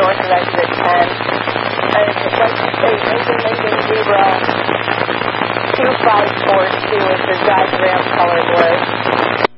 north of exit 10. And like you say, Lincoln Zebra 2542 is the diagram color blue.